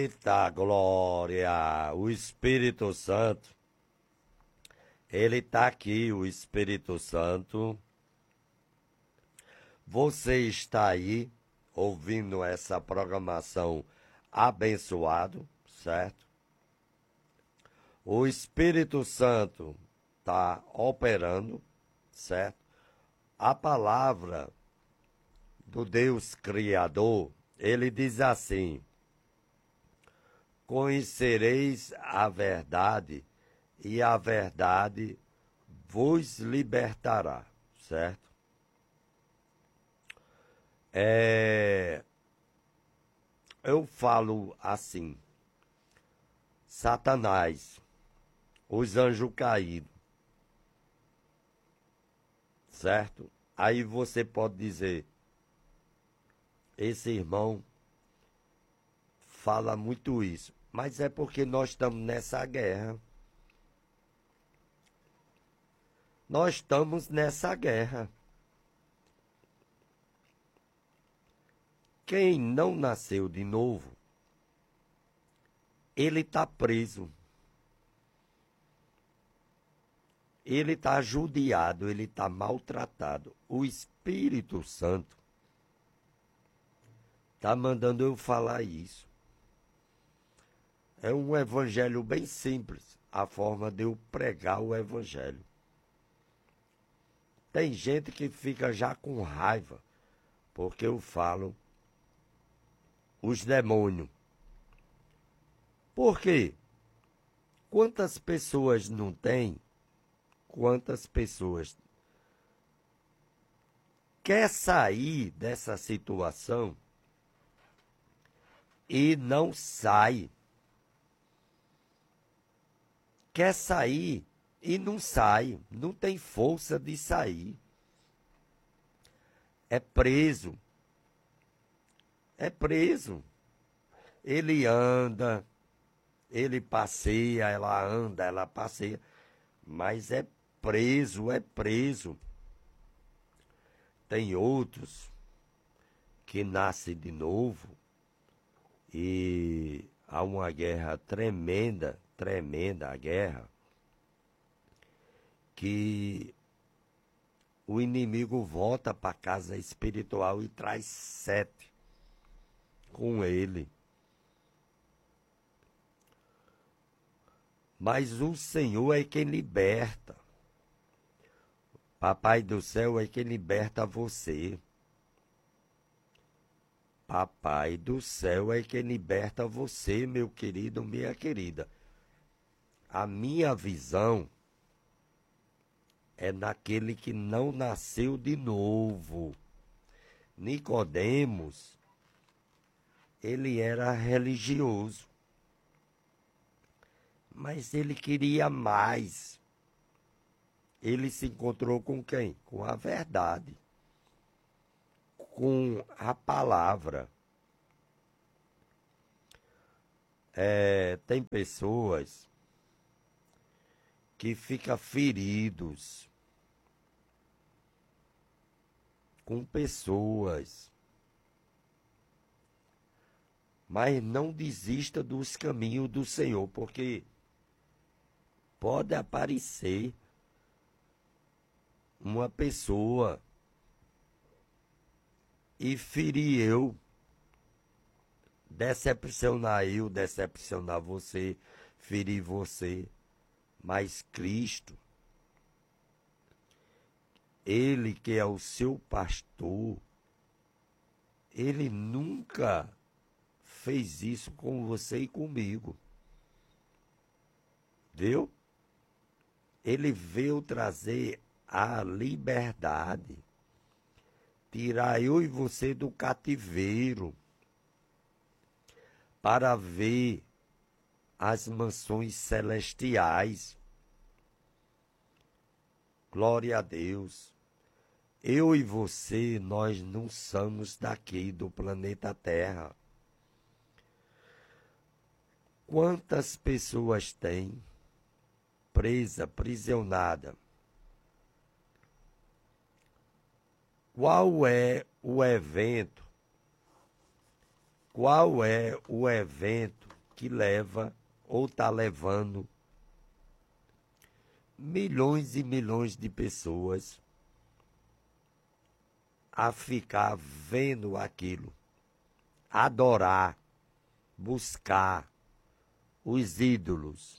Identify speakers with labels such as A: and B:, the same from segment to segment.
A: Eita glória! O Espírito Santo, ele está aqui, o Espírito Santo. Você está aí ouvindo essa programação abençoado, certo? O Espírito Santo está operando, certo? A palavra do Deus Criador, ele diz assim: conhecereis a verdade e a verdade vos libertará, certo? Eu falo assim, Satanás, os anjos caídos, certo? Aí você pode dizer, esse irmão fala muito isso, mas é porque nós estamos nessa guerra. Nós estamos nessa guerra. Quem não nasceu de novo, ele está preso. Ele está judiado, ele está maltratado. O Espírito Santo está mandando eu falar isso. É um evangelho bem simples, a forma de eu pregar o evangelho. Tem gente que fica já com raiva, porque eu falo os demônios. Por quê? Quantas pessoas não tem? Quantas pessoas quer sair dessa situação e não sai? Quer sair e não sai, não tem força de sair. É preso. É preso. Ele anda, ele passeia, ela anda, ela passeia, mas é preso, é preso. Tem outros que nascem de novo e há uma guerra tremenda, tremenda a guerra, que o inimigo volta para a casa espiritual e traz 7 com ele. Mas o Senhor é quem liberta. Papai do céu é quem liberta você. Papai do céu é quem liberta você, meu querido, minha querida. A minha visão é naquele que não nasceu de novo. Nicodemos, ele era religioso, mas ele queria mais. Ele se encontrou com quem? Com a verdade, com a palavra. Tem pessoas que ficam feridos com pessoas, mas não desista dos caminhos do Senhor, porque pode aparecer uma pessoa e ferir decepcionar você, ferir você. Mas Cristo, ele que é o seu pastor, ele nunca fez isso com você e comigo. Viu? Ele veio trazer a liberdade, tirar eu e você do cativeiro, para ver as mansões celestiais. Glória a Deus. Eu e você, nós não somos daqui do planeta Terra. Quantas pessoas tem presa, aprisionada? Qual é o evento? Qual é o evento que leva ou está levando milhões e milhões de pessoas a ficar vendo aquilo, adorar, buscar os ídolos.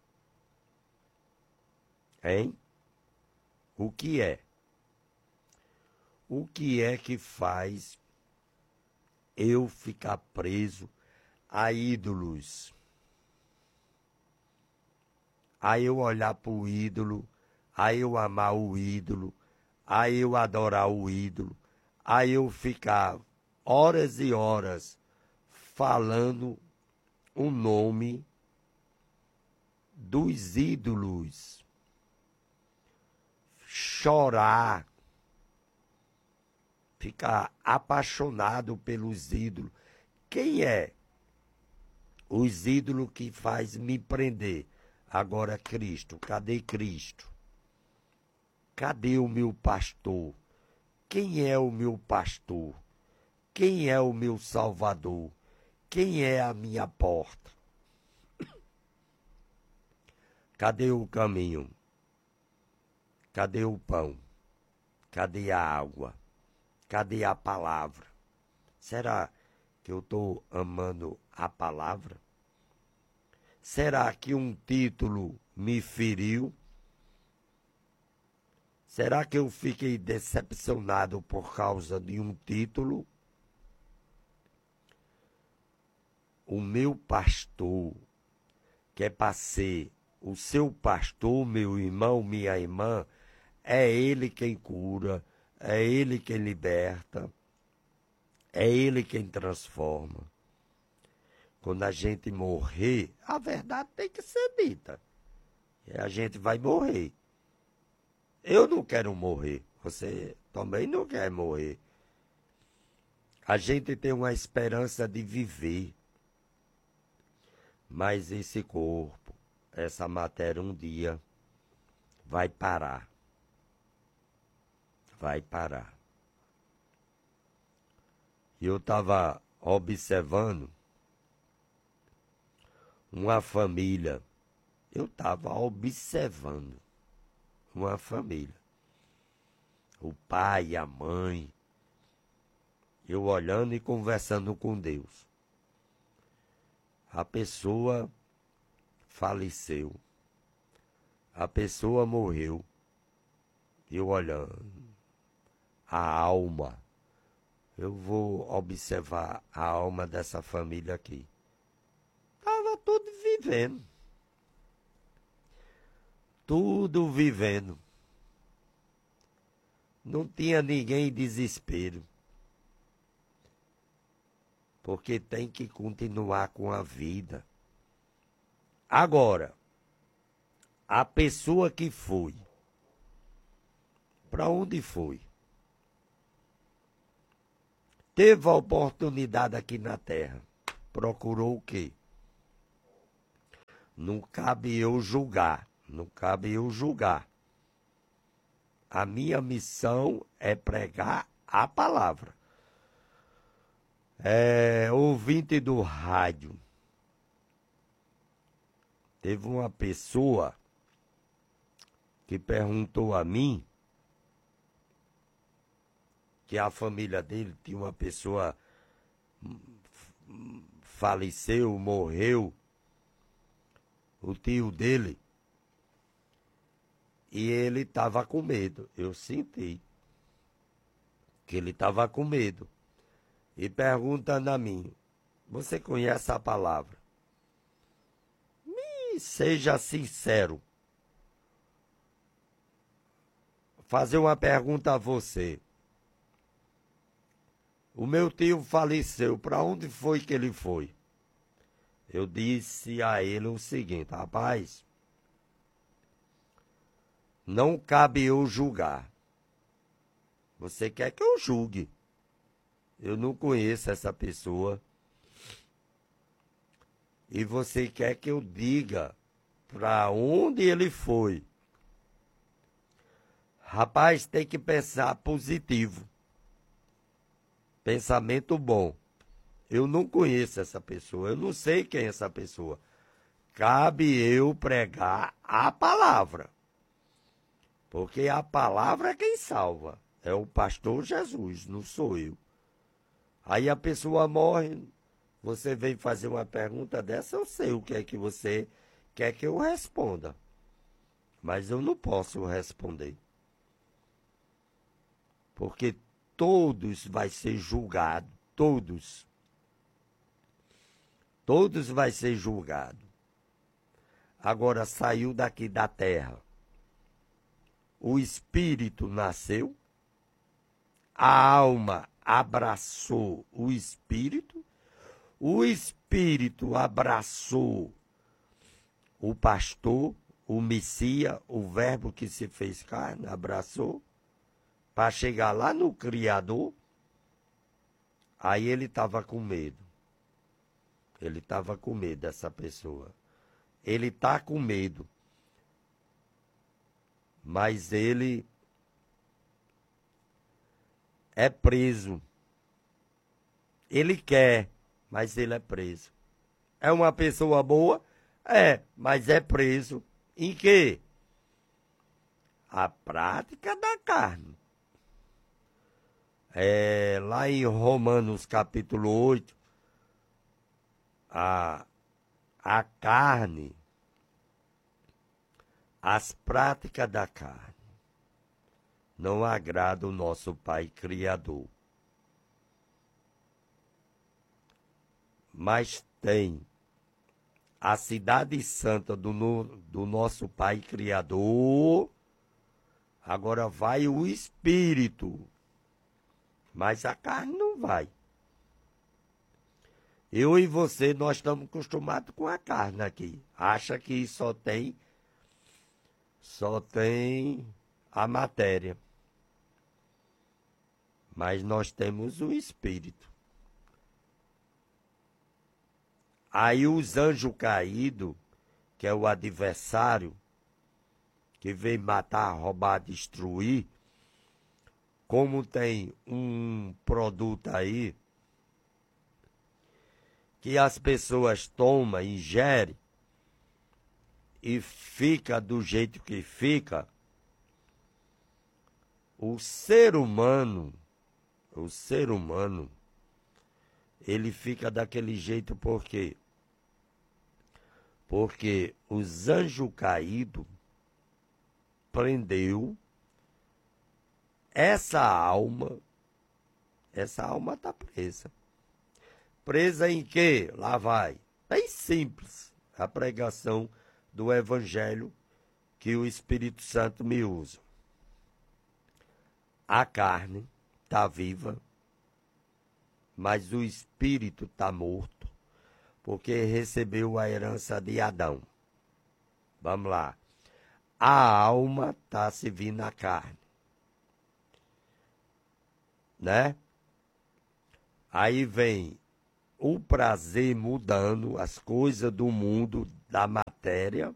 A: Hein? O que é? O que é que faz eu ficar preso a ídolos? A eu olhar para o ídolo, a eu amar o ídolo, a eu adorar o ídolo, a eu ficar horas e horas falando o nome dos ídolos, chorar, ficar apaixonado pelos ídolos. Quem é os ídolos que faz me prender? Agora Cristo, cadê Cristo? Cadê o meu pastor? Quem é o meu pastor? Quem é o meu Salvador? Quem é a minha porta? Cadê o caminho? Cadê o pão? Cadê a água? Cadê a palavra? Será que eu estou amando a palavra? Será que um título me feriu? Será que eu fiquei decepcionado por causa de um título? O meu pastor, que é para ser o seu pastor, meu irmão, minha irmã, é ele quem cura, é ele quem liberta, é ele quem transforma. Quando a gente morrer, a verdade tem que ser dita. E a gente vai morrer. Eu não quero morrer. Você também não quer morrer. A gente tem uma esperança de viver. Mas esse corpo, essa matéria um dia vai parar. Vai parar. E eu estava observando uma família. Eu estava observando uma família. O pai e a mãe. Eu olhando e conversando com Deus. A pessoa faleceu. A pessoa morreu. Eu olhando. A alma. Eu vou observar a alma dessa família aqui. Estava tudo vivendo. Tudo vivendo. Não tinha ninguém em desespero. Porque tem que continuar com a vida. Agora, a pessoa que foi, para onde foi? Teve a oportunidade aqui na Terra. Procurou o quê? Não cabe eu julgar. Não cabe eu julgar. A minha missão é pregar a palavra. Ouvinte do rádio. Teve uma pessoa que perguntou a mim que a família dele tinha uma pessoa faleceu, morreu, o tio dele, e ele estava com medo. Eu senti que ele estava com medo. E perguntando a mim, você conhece a palavra? Seja sincero. Fazer uma pergunta a você. O meu tio faleceu, para onde foi que ele foi? Eu disse a ele o seguinte, rapaz, não cabe eu julgar. Você quer que eu julgue? Eu não conheço essa pessoa. E você quer que eu diga para onde ele foi? Rapaz, tem que pensar positivo. Pensamento bom. Eu não conheço essa pessoa, eu não sei quem é essa pessoa. Cabe eu pregar a palavra. Porque a palavra é quem salva. É o pastor Jesus, não sou eu. Aí a pessoa morre, você vem fazer uma pergunta dessa, eu sei o que é que você quer que eu responda. Mas eu não posso responder. Porque todos vai ser julgado, todos. Todos vai ser julgado. Agora saiu daqui da terra. O espírito nasceu, a alma abraçou o espírito abraçou o pastor, o Messias, o verbo que se fez carne, abraçou, para chegar lá no Criador. Aí ele estava com medo. Ele estava com medo dessa pessoa. Ele está com medo. Mas ele é preso. Ele quer, mas ele é preso. É uma pessoa boa? É, mas é preso. Em quê? A prática da carne. Lá em Romanos capítulo 8, a carne, as práticas da carne, não agrada o nosso Pai Criador. Mas tem a cidade santa do nosso Pai Criador. Agora vai o Espírito, mas a carne não vai. Eu e você, nós estamos acostumados com a carne aqui. Acha que só tem a matéria. Mas nós temos o Espírito. Aí os anjos caídos, que é o adversário, que vem matar, roubar, destruir, como tem um produto aí, que as pessoas tomam, ingerem, e fica do jeito que fica, o ser humano, ele fica daquele jeito por quê? Porque os anjos caídos prendeu essa alma está presa. Presa em quê? Lá vai. Bem simples a pregação do Evangelho que o Espírito Santo me usa. A carne está viva, mas o Espírito está morto, porque recebeu a herança de Adão. Vamos lá. A alma está servindo a carne. Né? Aí vem o prazer mudando as coisas do mundo, da matéria.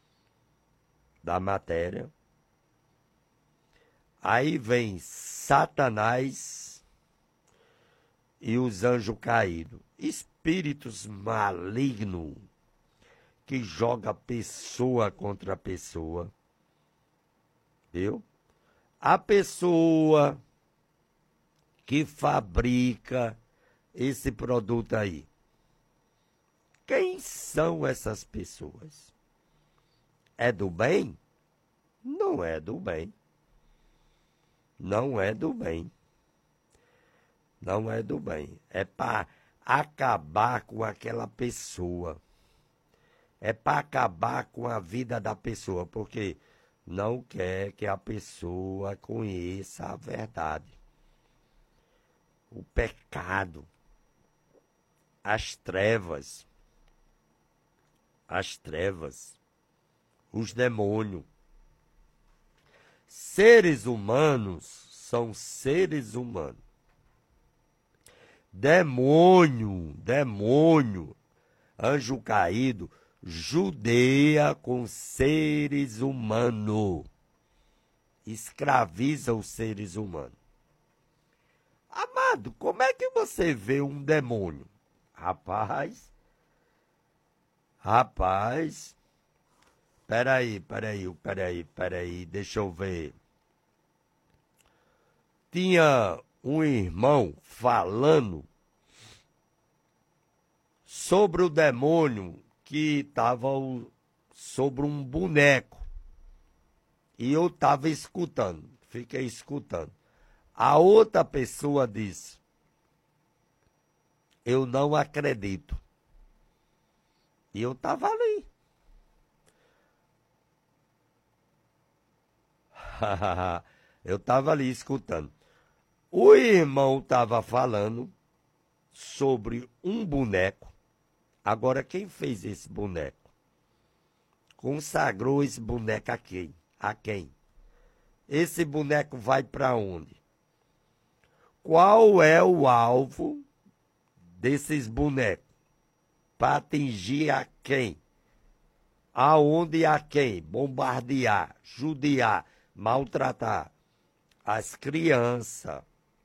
A: Aí vem Satanás e os anjos caídos. Espíritos malignos que joga pessoa contra pessoa. Viu? A pessoa que fabrica esse produto aí. Quem são essas pessoas? É do bem? Não é do bem. Não é do bem. Não é do bem. É para acabar com aquela pessoa. É para acabar com a vida da pessoa, porque não quer que a pessoa conheça a verdade. O pecado, as trevas, os demônios. Seres humanos são seres humanos. Demônio, anjo caído, judeia com seres humanos. Escraviza os seres humanos. Amado, como é que você vê um demônio? Rapaz, peraí, deixa eu ver. Tinha um irmão falando sobre o demônio que estava sobre um boneco. E eu estava escutando, fiquei escutando. A outra pessoa disse: eu não acredito. E eu estava ali. Eu estava ali escutando. O irmão estava falando sobre um boneco. Agora, quem fez esse boneco? Consagrou esse boneco a quem? A quem? Esse boneco vai para onde? Qual é o alvo desses bonecos? Para atingir a quem? Aonde e a quem? Bombardear, judiar, maltratar as crianças.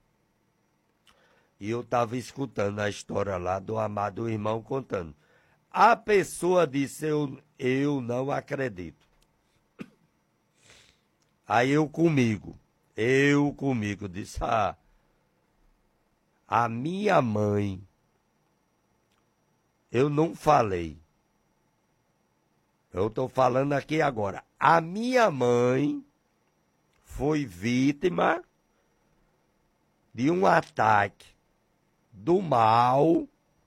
A: E eu estava escutando a história lá do amado irmão contando. A pessoa disse: eu não acredito. Aí eu comigo disse: a minha mãe, eu não falei. Eu estou falando aqui agora. A minha mãe foi vítima de um ataque do mal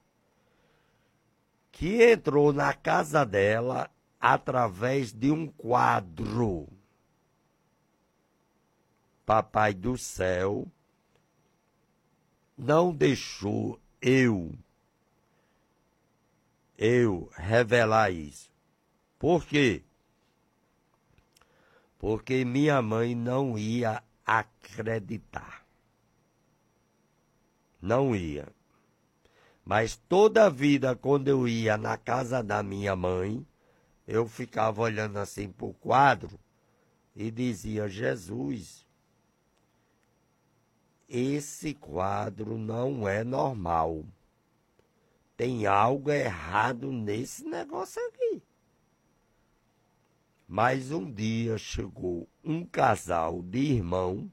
A: que entrou na casa dela através de um quadro. Papai do céu não deixou eu revelar isso. Por quê? Porque minha mãe não ia acreditar. Não ia. Mas toda a vida, quando eu ia na casa da minha mãe, eu ficava olhando assim para o quadro e dizia: Jesus, esse quadro não é normal. Tem algo errado nesse negócio aqui. Mas um dia chegou um casal de irmão,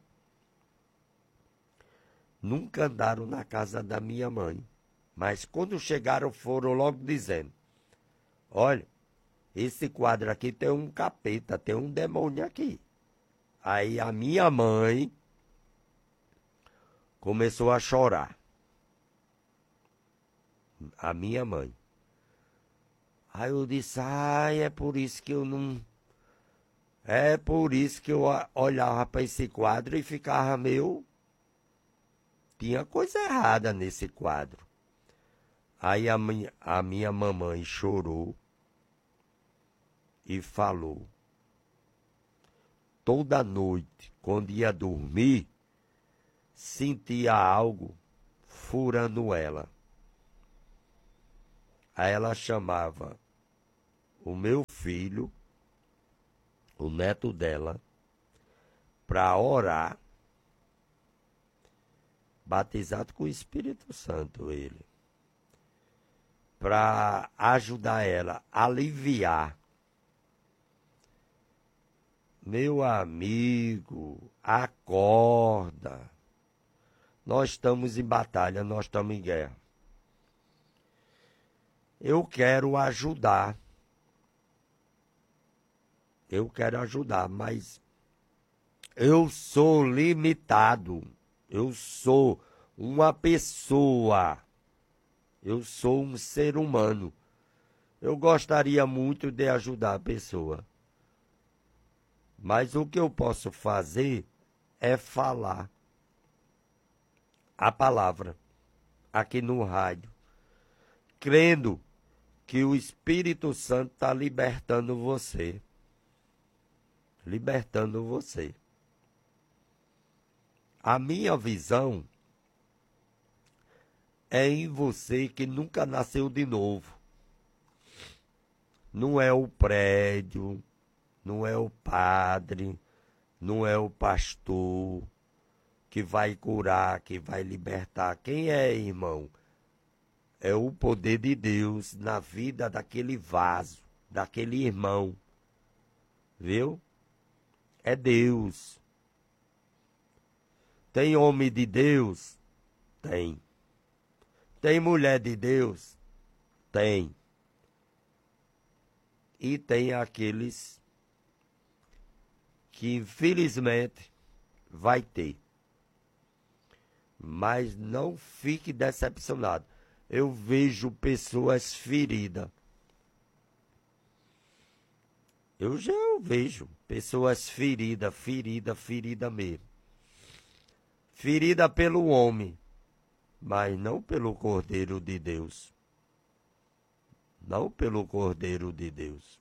A: nunca andaram na casa da minha mãe. Mas quando chegaram, foram logo dizendo: olha, esse quadro aqui tem um capeta, tem um demônio aqui. Aí a minha mãe começou a chorar. A minha mãe. Aí eu disse: é por isso que eu não... É por isso que eu olhava para esse quadro e ficava meio... Tinha coisa errada nesse quadro. Aí a minha mamãe chorou e falou: toda noite, quando ia dormir, sentia algo furando ela. Aí ela chamava o meu filho, o neto dela, para orar, batizado com o Espírito Santo ele, para ajudar ela a aliviar. Meu amigo, acorda. Nós estamos em batalha, nós estamos em guerra. Eu quero ajudar. Mas eu sou limitado. Eu sou uma pessoa. Eu sou um ser humano. Eu gostaria muito de ajudar a pessoa. Mas o que eu posso fazer é falar a palavra aqui no rádio, crendo que o Espírito Santo está libertando você. Libertando você. A minha visão é em você que nunca nasceu de novo. Não é o prédio, não é o padre, não é o pastor que vai curar, que vai libertar. Quem é, irmão? é o poder de Deus na vida daquele vaso, daquele irmão. Viu? É Deus. Tem homem de Deus? Tem. Tem mulher de Deus? Tem. E tem aqueles que infelizmente vai ter. Mas não fique decepcionado. Eu vejo pessoas feridas. Eu já vejo pessoas feridas mesmo. Ferida pelo homem, mas não pelo Cordeiro de Deus. Não pelo Cordeiro de Deus.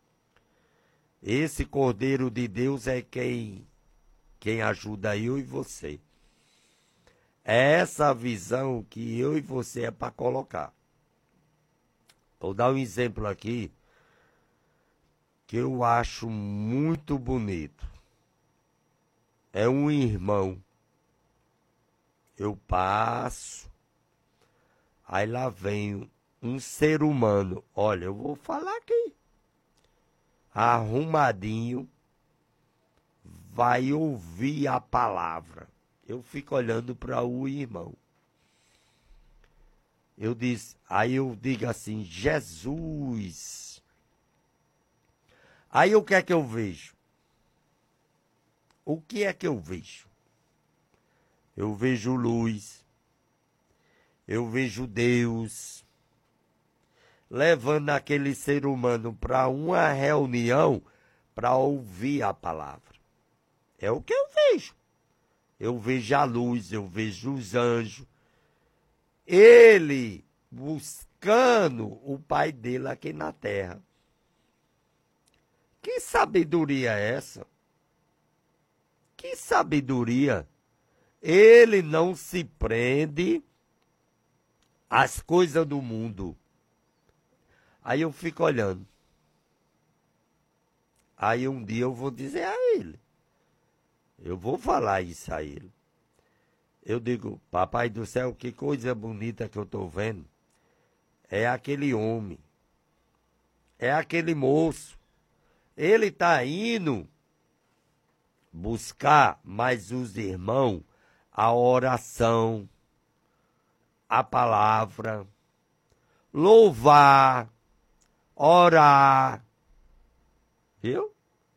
A: Esse Cordeiro de Deus é quem ajuda eu e você. É essa visão que eu e você é para colocar. Vou dar um exemplo aqui que eu acho muito bonito. É um irmão. Eu passo, aí lá vem um ser humano. Olha, eu vou falar aqui. Arrumadinho, vai ouvir a palavra. Eu fico olhando para o irmão. Aí eu digo assim, Jesus. Aí o que é que eu vejo? O que é que eu vejo? Eu vejo luz. Eu vejo Deus levando aquele ser humano para uma reunião para ouvir a palavra. É o que eu vejo. Eu vejo a luz, eu vejo os anjos. Ele buscando o pai dele aqui na terra. Que sabedoria é essa? Que sabedoria? Ele não se prende às coisas do mundo. Aí eu fico olhando. Aí um dia eu vou dizer a ele. Eu vou falar isso a ele. Eu digo, papai do céu, que coisa bonita que eu estou vendo. É aquele homem. É aquele moço. Ele está indo buscar mais os irmãos a oração, a palavra, louvar, orar. Viu?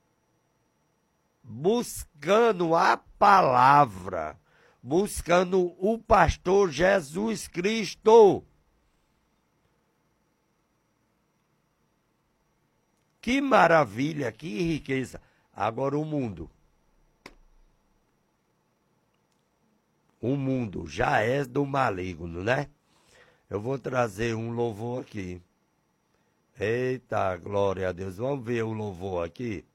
A: Buscando a palavra, buscando o pastor Jesus Cristo. Que maravilha, que riqueza. Agora o mundo. O mundo já é do maligno, né? Eu vou trazer um louvor aqui. Eita, glória a Deus. Vamos ver o louvor aqui.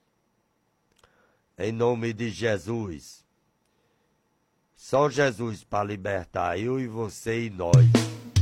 A: Em nome de Jesus. Só Jesus para libertar eu e você e nós.